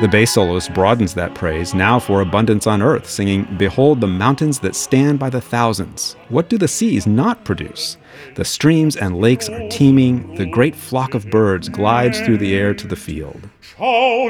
The bass soloist broadens that praise now for abundance on earth, singing, "Behold the mountains that stand by the thousands. What do the seas not produce? The streams and lakes are teeming. The great flock of birds glides through the air to the field." Schau